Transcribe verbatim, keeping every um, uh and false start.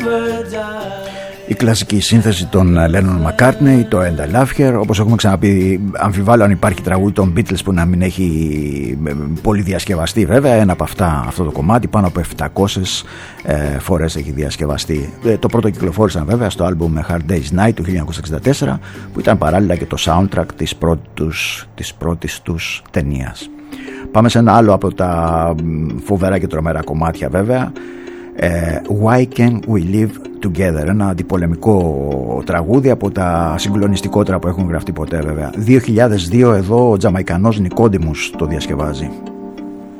Η κλασική σύνθεση των Lennon McCartney, το And I Love Her. Όπως έχουμε ξαναπεί, αμφιβάλλω αν υπάρχει τραγούδι των Beatles που να μην έχει πολύ διασκευαστεί. Βέβαια, ένα από αυτά, αυτό το κομμάτι, πάνω από επτακόσιες ε, φορές έχει διασκευαστεί. Ε, το πρώτο κυκλοφόρησαν βέβαια στο άλμπουμ Hard Day's Night του χίλια εννιακόσια εξήντα τέσσερα, που ήταν παράλληλα και το soundtrack της πρώτης, της πρώτης τους ταινίας. Πάμε σε ένα άλλο από τα φοβερά και τρομερά κομμάτια βέβαια. Why Can't We Live Together, ένα αντιπολεμικό τραγούδι από τα συγκλονιστικότερα που έχουν γραφτεί ποτέ βέβαια. δύο χιλιάδες δύο εδώ ο Τζαμαϊκανός Νικόντιμους το διασκευάζει.